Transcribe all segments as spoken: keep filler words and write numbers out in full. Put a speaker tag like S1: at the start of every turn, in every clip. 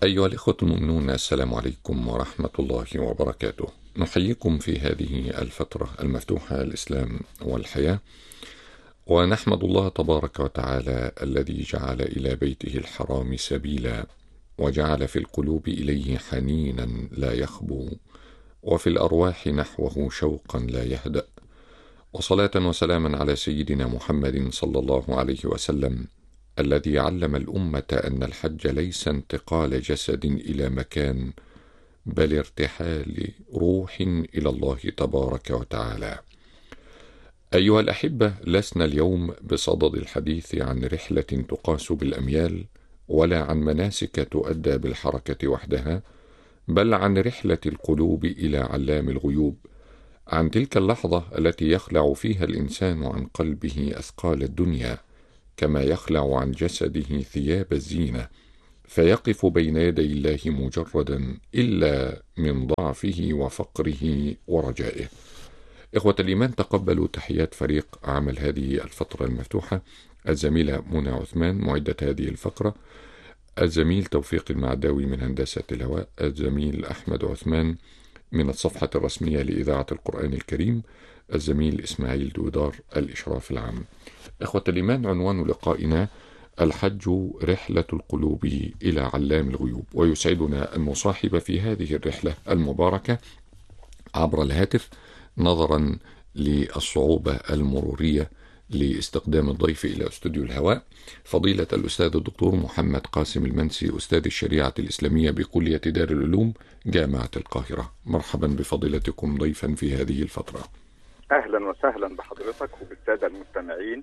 S1: أيها الإخوة المؤمنون، السلام عليكم ورحمة الله وبركاته. نحييكم في هذه الفترة المفتوحة الإسلام والحياة، ونحمد الله تبارك وتعالى الذي جعل إلى بيته الحرام سبيلا، وجعل في القلوب إليه حنينا لا يخبو، وفي الأرواح نحوه شوقا لا يهدأ. وصلاة وسلاما على سيدنا محمد صلى الله عليه وسلم، الذي علم الأمة أن الحج ليس انتقال جسد إلى مكان، بل ارتحال روح إلى الله تبارك وتعالى. أيها الأحبة، لسنا اليوم بصدد الحديث عن رحلة تقاس بالأميال، ولا عن مناسك تؤدى بالحركة وحدها، بل عن رحلة القلوب إلى علام الغيوب، عن تلك اللحظة التي يخلع فيها الإنسان عن قلبه أثقال الدنيا، كما يخلع عن جسده ثياب الزينة، فيقف بين يدي الله مجردا إلا من ضعفه وفقره ورجائه. إخوة الإيمان، تقبلوا تحيات فريق عمل هذه الفترة المفتوحة: الزميلة منى عثمان معدة هذه الفقرة، الزميل توفيق المعداوي من هندسة الهواء، الزميل أحمد عثمان من الصفحة الرسمية لإذاعة القرآن الكريم، الزميل إسماعيل دودار الإشراف العام. إخوة الإيمان، عنوان لقائنا: الحج رحلة القلوب إلى علام الغيوب. ويسعدنا أن نصاحب في هذه الرحلة المباركة عبر الهاتف، نظرا للصعوبة المرورية لاستقدام الضيف إلى استوديو الهواء، فضيلة الأستاذ الدكتور محمد قاسم المنسي، أستاذ الشريعة الإسلامية بكلية دار العلوم جامعة القاهرة. مرحبا بفضيلتكم ضيفا في هذه الفترة.
S2: أهلا وسهلا بحضرتك وبالسادة المستمعين،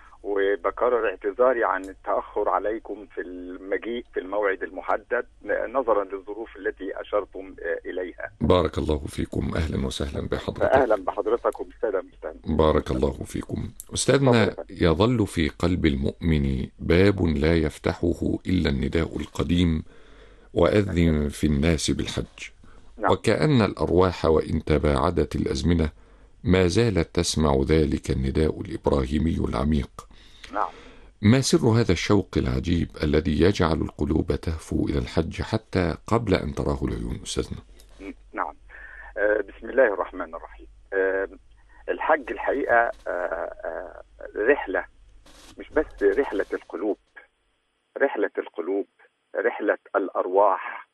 S2: وبكرر اعتذاري عن التأخر عليكم في المجيء في الموعد المحدد نظرا للظروف التي أشرتم إليها.
S1: بارك الله فيكم، أهلا وسهلا بحضرتك.
S2: أهلا بحضرتك وبالسادة المستمعين.
S1: بارك الله فيكم. أستاذنا، يظل في قلب المؤمن باب لا يفتحه إلا النداء القديم: وأذن في الناس بالحج. نعم. وكأن الأرواح وإن تباعدت الأزمنة ما زالت تسمع ذلك النداء الإبراهيمي العميق.
S2: نعم.
S1: ما سر هذا الشوق العجيب الذي يجعل القلوب تهفو إلى الحج حتى قبل أن تراه العيون أستاذنا؟
S2: نعم. آه بسم الله الرحمن الرحيم. آه الحج الحقيقة آه آه رحلة، مش بس رحلة القلوب، رحلة القلوب، رحلة الأرواح،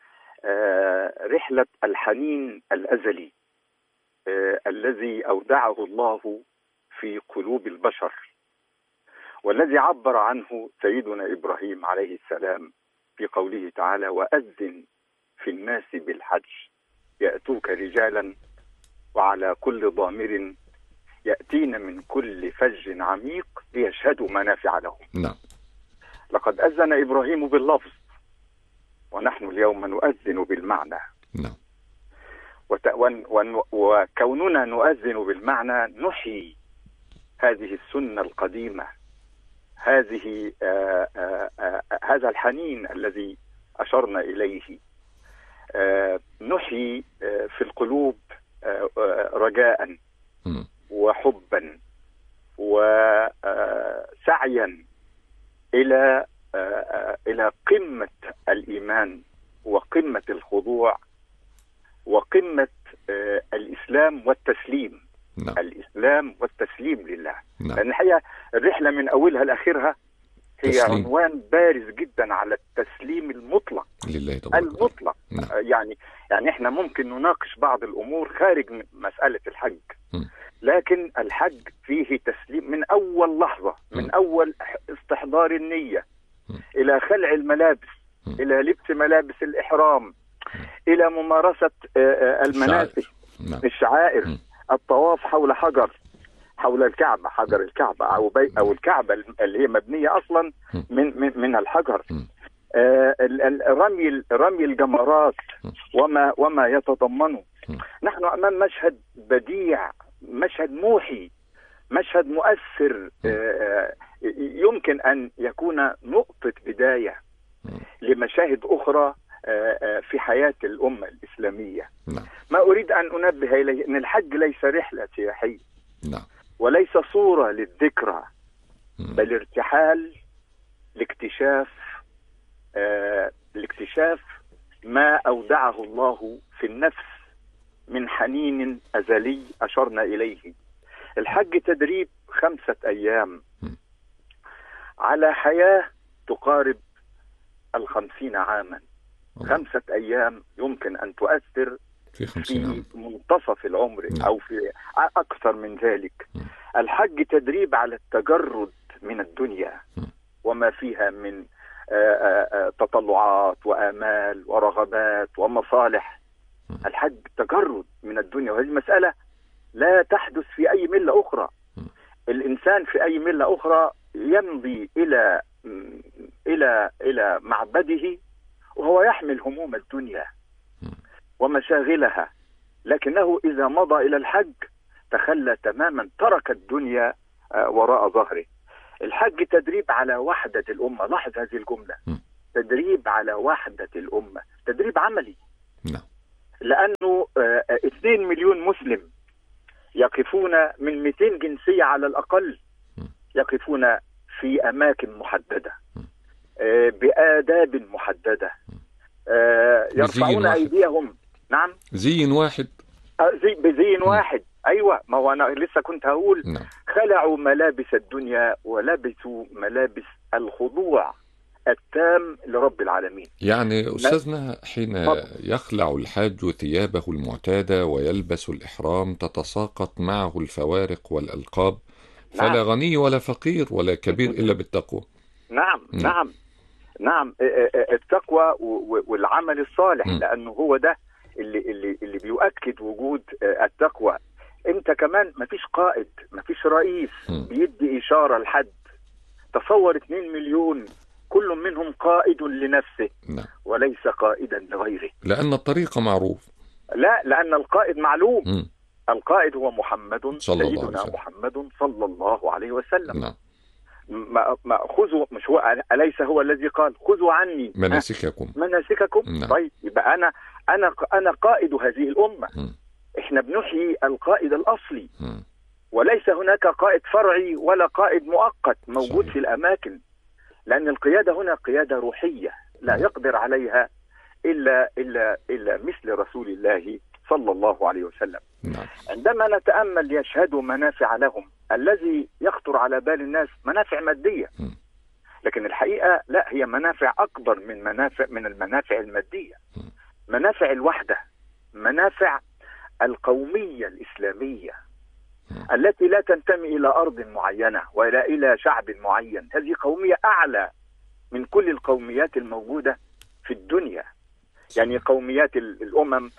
S2: آه رحلة الحنين الأزلي آه الذي أودعه الله في قلوب البشر، والذي عبر عنه سيدنا إبراهيم عليه السلام في قوله تعالى: وأذن في الناس بالحج يأتوك رجالا وعلى كل ضامر يأتين من كل فج عميق ليشهدوا منافع لهم.
S1: نعم.
S2: لقد أذن إبراهيم باللفظ، ونحن اليوم نؤذن بالمعنى.
S1: نعم.
S2: وت... ون... ون... وكوننا نؤذن بالمعنى نحيي هذه السنة القديمة، هذه آآ آآ هذا الحنين الذي أشرنا إليه، نحيي في القلوب رجاء وحبا وسعيا إلى إلى قمة الإيمان وقمة الخضوع وقمة الإسلام والتسليم. نعم. الإسلام والتسليم لله.
S1: نعم.
S2: لأن الحقيقة الرحلة من أولها لآخرها هي
S1: تسليم.
S2: عنوان بارز جدا على التسليم المطلق
S1: لله تبارك
S2: المطلق.
S1: نعم.
S2: يعني يعني احنا ممكن نناقش بعض الأمور خارج مسألة الحج، م. لكن الحج فيه تسليم من أول لحظة، من م. أول استحضار النية م. إلى خلع الملابس م. إلى لبس ملابس الإحرام م. إلى ممارسة المناسك،
S1: نعم.
S2: الشعائر م. الطواف حول حجر، حول الكعبة، حجر الكعبة أو بي أو الكعبة اللي هي مبنية أصلا من من, من الحجر، آه رمي رمي الجمرات وما وما يتضمنه. نحن أمام مشهد بديع، مشهد موحي، مشهد مؤثر، آه يمكن أن يكون نقطة بداية لمشاهد أخرى في حياة الأمة الإسلامية.
S1: نعم.
S2: ما أريد أن أنبه إليه أن الحج ليس رحلة سياحية.
S1: نعم.
S2: وليس صورة للذكرى، بل ارتحال لاكتشاف آه لاكتشاف ما أودعه الله في النفس من حنين أزلي أشرنا إليه. الحج تدريب خمسة أيام على حياة تقارب الخمسين عاما. خمسة أيام يمكن أن تؤثر
S1: في, في
S2: منتصف العمر أو في أكثر من ذلك. الحج تدريب على التجرد من الدنيا وما فيها من تطلعات وآمال ورغبات ومصالح. الحج تجرد من الدنيا، وهذه مسألة لا تحدث في أي ملة أخرى. الإنسان في أي ملة أخرى يمضي إلى إلى إلى معبده وهو يحمل هموم الدنيا ومشاغلها، لكنه إذا مضى إلى الحج تخلى تماما، ترك الدنيا وراء ظهره. الحج تدريب على وحدة الأمة. لاحظ هذه الجملة، تدريب على وحدة الأمة، تدريب عملي. لأنه اثنين مليون مسلم يقفون من مئتين جنسية على الأقل، يقفون في أماكن محددة بآداب محددة، يرفعون أيديهم. نعم،
S1: زين واحد،
S2: زي بزين واحد. أيوة، ما هو أنا لسه كنت هقول
S1: نعم.
S2: خلعوا ملابس الدنيا ولبسوا ملابس الخضوع التام لرب العالمين.
S1: يعني أستاذنا حين يخلع الحاج ثيابه المعتادة ويلبس الإحرام تتساقط معه الفوارق والألقاب، فلا نعم. غني ولا فقير ولا كبير إلا بالتقوى.
S2: نعم نعم نعم, نعم. التقوى والعمل الصالح، م. لأنه هو ده اللي, اللي, اللي بيؤكد وجود التقوى. انت كمان مفيش قائد، مفيش رئيس م. بيدي إشارة لحد. تصور اثنين مليون كل منهم قائد لنفسه، نعم. وليس قائدا لغيره،
S1: لأن الطريق معروف.
S2: لا، لأن القائد معلوم. م. القائد هو محمد
S1: سيدنا
S2: محمد صلى الله عليه وسلم.
S1: نعم.
S2: ما ما خذوا، مش هو أليس هو الذي قال خذوا عني
S1: مناسككم
S2: مناسككم؟
S1: نعم.
S2: طيب، يبقى أنا أنا أنا قائد هذه الأمة.
S1: م. إحنا
S2: بنحيي القائد الأصلي،
S1: م.
S2: وليس هناك قائد فرعي ولا قائد مؤقت موجود صحيح. في الأماكن، لأن القيادة هنا قيادة روحية لا م. يقدر عليها إلا إلا إلا مثل رسول الله صلى الله عليه وسلم.
S1: نعم.
S2: عندما نتأمل يشهدوا منافع لهم، الذي يخطر على بال الناس منافع مادية، م. لكن الحقيقة لا، هي منافع أكبر من منافع من المنافع المادية. م. منافع الوحدة، منافع القومية الإسلامية م. التي لا تنتمي إلى أرض معينة ولا إلى شعب معين. هذه قومية أعلى من كل القوميات الموجودة في الدنيا، يعني قوميات الأمم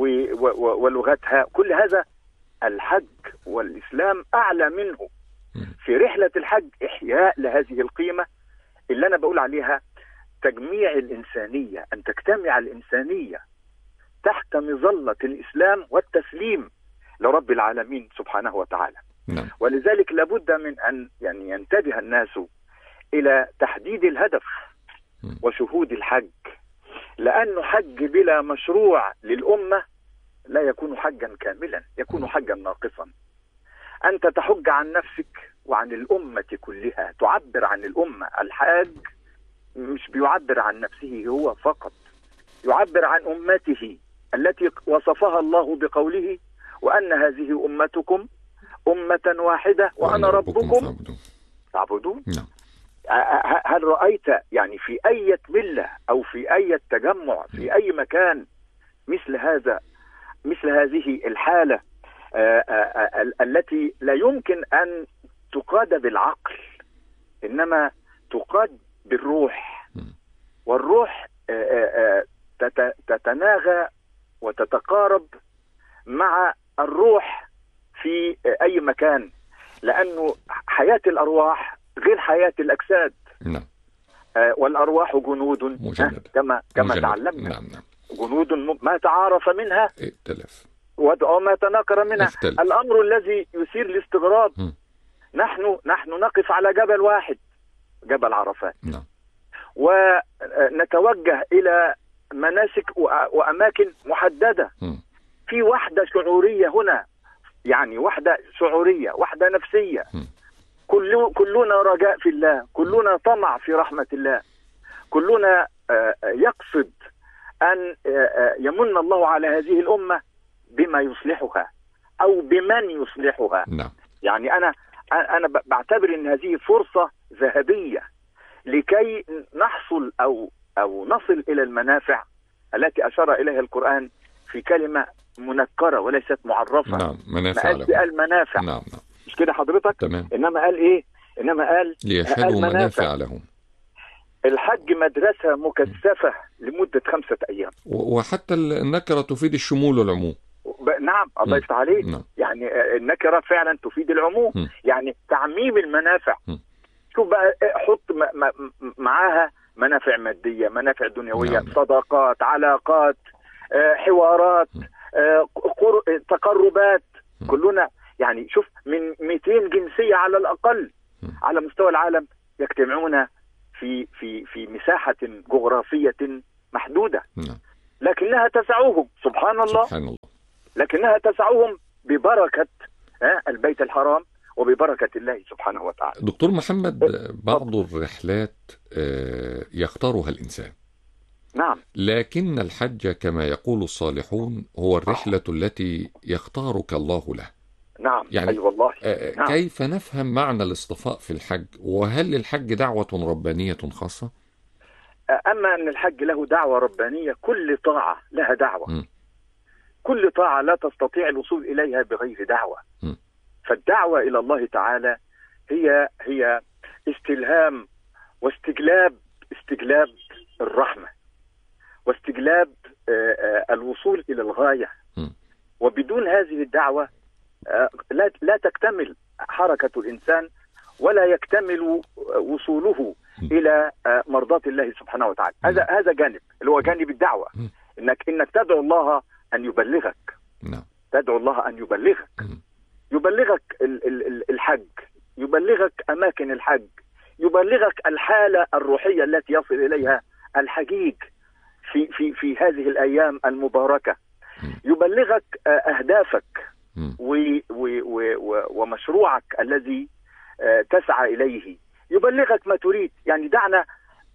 S2: ولغتها، كل هذا الحج والإسلام أعلى منه. في رحلة الحج إحياء لهذه القيمة اللي أنا بقول عليها تجميع الإنسانية، أن تجتمع الإنسانية تحت مظلة الإسلام والتسليم لرب العالمين سبحانه وتعالى.
S1: نعم.
S2: ولذلك لابد من أن يعني ينتبه الناس إلى تحديد الهدف وشهود الحج، لأنه حج بلا مشروع للأمة لا يكون حجا كاملا، يكون حجا ناقصا. أنت تحج عن نفسك وعن الأمة كلها، تعبر عن الأمة. الحاج مش بيعبر عن نفسه هو فقط، يعبر عن أمته التي وصفها الله بقوله وأن هذه أمتكم أمة واحدة وأنا ربكم تعبدون.
S1: نعم.
S2: هل رأيت يعني في أي ملة أو في أي تجمع في أي مكان مثل هذا، مثل هذه الحالة آآ آآ التي لا يمكن أن تقاد بالعقل، إنما تقاد بالروح، والروح آآ آآ تتناغى وتتقارب مع الروح في أي مكان، لأنه حياة الأرواح غير حياة الأجساد.
S1: نعم.
S2: آه والأرواح جنود
S1: مجندة.
S2: كما كما
S1: مجندة.
S2: تعلمنا.
S1: نعم نعم.
S2: جنود ما تعارف منها
S1: ائتلف
S2: وما تناكر منها.
S1: اختلف.
S2: الأمر الذي يثير الاستغراب،
S1: م.
S2: نحن نحن نقف على جبل واحد، جبل عرفات.
S1: نعم.
S2: ونتوجه إلى مناسك وأماكن محددة.
S1: م.
S2: في وحدة شعورية هنا، يعني وحدة شعورية، وحدة نفسية.
S1: م.
S2: كل كلنا رجاء في الله، كلنا طمع في رحمة الله، كلنا يقصد أن يمن الله على هذه الأمة بما يصلحها أو بمن يصلحها.
S1: نعم.
S2: يعني أنا أنا بعتبر أن هذه فرصة ذهبية لكي نحصل أو أو نصل إلى المنافع التي أشار إليها القرآن في كلمة منكرة وليست معرفة.
S1: نعم. منافع
S2: لهم. قال منافع.
S1: نعم نعم.
S2: مش كده حضرتك؟
S1: تمام.
S2: إنما قال إيه؟ إنما قال
S1: ليشهدوا منافع لهم.
S2: الحج مدرسة مكثفة لمدة خمسة أيام.
S1: وحتى النكرة تفيد الشمول والعموم.
S2: نعم الله يفتح عليك.
S1: نعم.
S2: يعني النكرة فعلا تفيد العموم. م. يعني تعميم المنافع. م. شوف بقى حط معاها منافع مادية، منافع دنيوية، نعم. صداقات، علاقات، حوارات، تقربات. م. كلنا يعني شوف من مئتين جنسية على الأقل م. على مستوى العالم يجتمعون في في في مساحة جغرافية محدودة.
S1: نعم.
S2: لكنها تسعهم سبحان الله.
S1: سبحان الله.
S2: لكنها تسعهم ببركة البيت الحرام وببركة الله سبحانه وتعالى.
S1: دكتور محمد، بعض الرحلات يختارها الإنسان.
S2: نعم.
S1: لكن الحج كما يقول الصالحون هو الرحلة آه. التي يختارك الله له.
S2: نعم.
S1: يعني
S2: أي والله.
S1: نعم. كيف نفهم معنى الاصطفاء في الحج؟ وهل الحج دعوة ربانية خاصة؟
S2: أما أن الحج له دعوة ربانية، كل طاعة لها دعوة.
S1: م.
S2: كل طاعة لا تستطيع الوصول إليها بغير دعوة.
S1: م.
S2: فالدعوة إلى الله تعالى هي هي استلهام واستجلاب استجلاب الرحمة واستجلاب الوصول إلى الغاية.
S1: م.
S2: وبدون هذه الدعوة لا لا تكتمل حركة الإنسان ولا يكتمل وصوله م. إلى مرضاة الله سبحانه وتعالى. م. هذا هذا جانب اللي هو جانب الدعوة.
S1: م.
S2: إنك إنك تدعو الله أن يبلغك.
S1: نعم.
S2: تدعو الله أن يبلغك.
S1: م.
S2: يبلغك الحج، يبلغك أماكن الحج، يبلغك الحالة الروحية التي يصل إليها الحجيج في في في هذه الأيام المباركة. يبلغك أهدافك ومشروعك الذي تسعى إليه، يبلغك ما تريد. يعني دعنا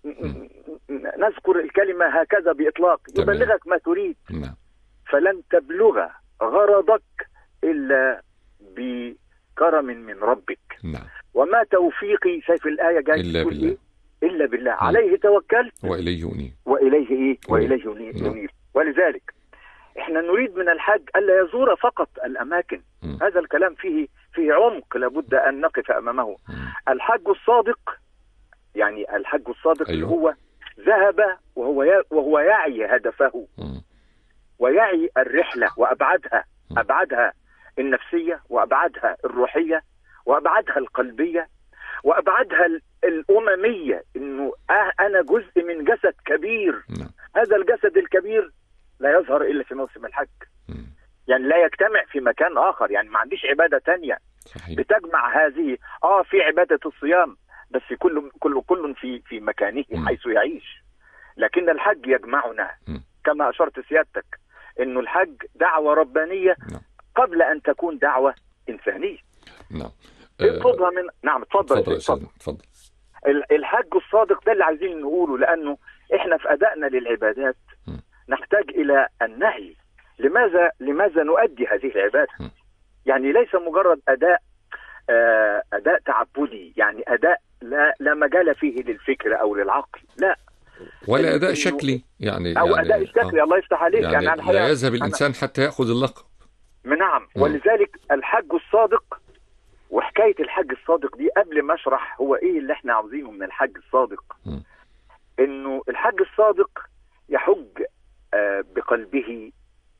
S2: نذكر الكلمة هكذا بإطلاق، يبلغك ما تريد. فلن تبلغ غرضك إلا بكرم من ربك.
S1: نعم.
S2: وما توفيقي، شايف الآية جاية
S1: إلا بالله.
S2: إيه؟ إلا بالله. نعم. عليه توكلت
S1: وإليه أنيب.
S2: وإليه إيه؟ وإليه أنيب. ولذلك إحنا نريد من الحج ألا يزور فقط الأماكن. م. هذا الكلام فيه فيه عمق لابد أن نقف أمامه. م. الحج الصادق، يعني الحج الصادق أيوه. هو ذهب وهو وهو يعي هدفه.
S1: م.
S2: ويعي الرحلة وأبعادها، م. أبعادها النفسية وأبعادها الروحية وأبعادها القلبية وأبعادها الأممية، إنه أنا جزء من جسد كبير.
S1: م.
S2: هذا الجسد الكبير لا يظهر إلا في موسم الحج. م. يعني لا يجتمع في مكان آخر. يعني ما عنديش عبادة تانية
S1: صحيح.
S2: بتجمع هذه. آه في عبادة الصيام، بس كل كل كل في في مكانه م. حيث يعيش. لكن الحج يجمعنا. م. كما أشرت سيادتك إنه الحج دعوة ربانية
S1: نعم.
S2: قبل أن تكون دعوة إنسانية.
S1: نعم.
S2: أه من نعم اتفضل
S1: اتفضل اتفضل.
S2: الحج الصادق ده اللي عايزين نقوله، لأنه إحنا في أدائنا للعبادات م. نحتاج إلى النهي. لماذا لماذا نؤدي هذه العبادة؟ م. يعني ليس مجرد أداء آه أداء تعبدي، يعني أداء لا لا مجال فيه للفكر أو للعقل، لا.
S1: ولا أداء شكلي يعني
S2: أو
S1: يعني
S2: أداء شكلي. آه. الله يفتح عليك.
S1: يعني, يعني لا يذهب الإنسان أنا... حتى يأخذ اللقب.
S2: نعم. م. ولذلك الحج الصادق، وحكاية الحج الصادق دي قبل ما أشرح هو إيه اللي إحنا عاوزينه من الحج الصادق، م. إنه الحج الصادق يحج آه بقلبه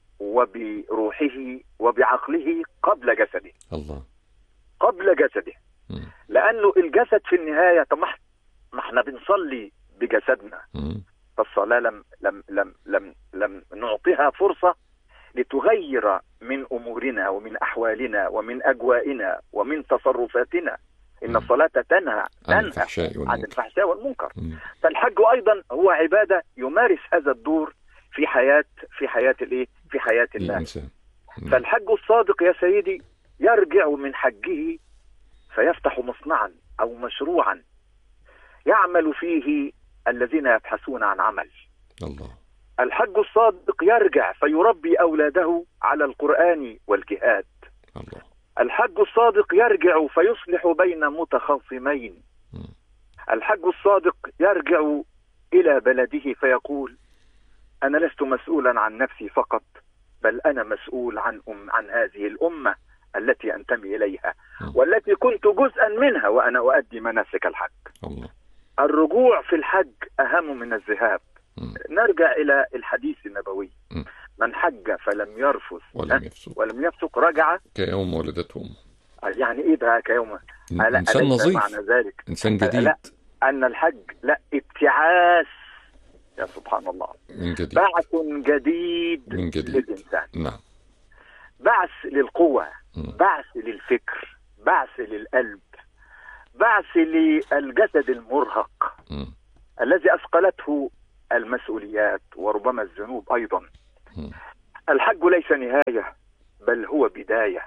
S2: وبروحه وبعقله قبل جسده.
S1: الله.
S2: قبل جسده.
S1: م.
S2: لأنه الجسد في النهاية، طب ما احنا بنصلي بجسدنا.
S1: م.
S2: فالصلاة لم لم لم لم لم نعطيها فرصة لتغير من أمورنا ومن أحوالنا ومن أجوائنا ومن تصرفاتنا. إن الصلاة تنهى
S1: عن الفحشاء
S2: عن الفحشاء والمنكر. فالحج أيضا هو عبادة يمارس هذا الدور في حياة في حياة الإيه؟ في حياة الناس. فالحج الصادق يا سيدي يرجع من حجه فيفتح مصنعا أو مشروعا يعمل فيه الذين يبحثون عن عمل.
S1: الله.
S2: الحج الصادق يرجع فيربي أولاده على القرآن والجهاد.
S1: الله.
S2: الحج الصادق يرجع فيصلح بين متخاصمين.
S1: م.
S2: الحج الصادق يرجع إلى بلده فيقول أنا لست مسؤولا عن نفسي فقط، بل أنا مسؤول عن أم عن هذه الأمة التي أنتمي إليها
S1: م.
S2: والتي كنت جزءا منها وأنا أؤدي مناسك الحج.
S1: الله.
S2: الرجوع في الحج أهم من الذهاب.
S1: م.
S2: نرجع إلى الحديث النبوي:
S1: م.
S2: من حج فلم يرفث
S1: ولم يفسق
S2: ولم يفسق رجع
S1: كيوم ولدته أمه.
S2: يعني إيه ده كيوم؟
S1: إنسان
S2: أليس
S1: نظيف،
S2: معنى ذلك
S1: إنسان جديد.
S2: لا، أن الحج لا ابتعاث، يا سبحان الله،
S1: من جديد،
S2: بعث جديد
S1: من جديد
S2: للإنسان.
S1: نعم.
S2: بعث للقوة،
S1: م.
S2: بعث للفكر، بعث للقلب، بعث للجسد المرهق
S1: م.
S2: الذي أثقلته المسؤوليات وربما الذنوب أيضا.
S1: م.
S2: الحج ليس نهاية بل هو بداية.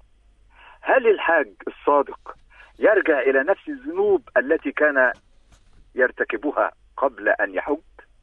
S2: هل الحاج الصادق يرجع إلى نفس الذنوب التي كان يرتكبها قبل أن يحج؟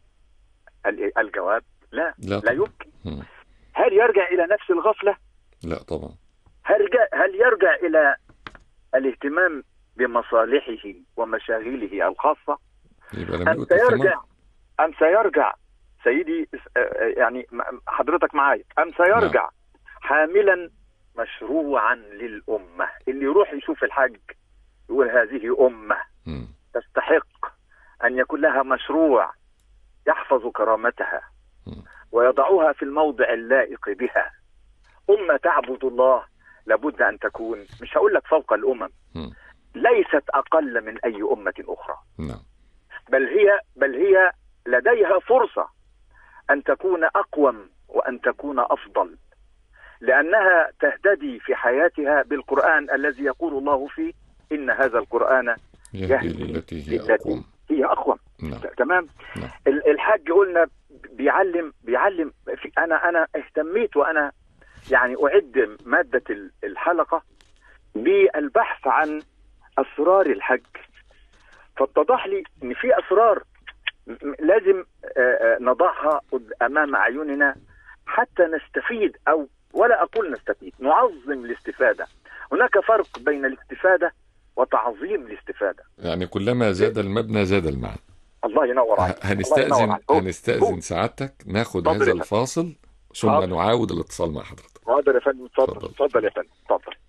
S2: الجواب لا،
S1: لا,
S2: لا يمكن.
S1: م.
S2: هل يرجع إلى نفس الغفلة؟
S1: لا طبعا.
S2: هل هل يرجع إلى الاهتمام بمصالحه ومشاغله الخاصة؟ أم سيرجع أم سيرجع سيدي يعني حضرتك معايا أم سيرجع نعم. حاملا مشروعا للأمة؟ اللي يروح يشوف الحج يقول هذه أمة
S1: م.
S2: تستحق أن يكون لها مشروع يحفظ كرامتها
S1: م.
S2: ويضعها في الموضع اللائق بها. أمة تعبد الله لابد أن تكون، مش هقول لك فوق الأمم،
S1: م.
S2: ليست أقل من أي أمة أخرى.
S1: نعم.
S2: بل هي بل هي لديها فرصة أن تكون أقوم وأن تكون أفضل، لأنها تهتدي في حياتها بالقرآن الذي يقول الله فيه إن هذا القرآن
S1: يهدي للتي هي أقوم.
S2: هي أقوم.
S1: نعم.
S2: تمام.
S1: نعم.
S2: الحج قلنا بيعلم بيعلم في أنا أنا اهتميت وأنا يعني أعد مادة الحلقة بالبحث عن أسرار الحج، فاتضح لي إن في أسرار لازم نضعها أمام أعيننا حتى نستفيد، أو ولا أقول نستفيد، نعظم الاستفادة. هناك فرق بين الاستفادة وتعظيم الاستفادة.
S1: يعني كلما زاد المبنى زاد المعنى.
S2: الله ينور عليك.
S1: هنستأذن هنستأذن سعادتك ناخد هذا الفاصل ثم نعاود الاتصال مع حضرتك.
S2: حاضر يا فندم، اتفضل اتفضل يا فندم اتفضل.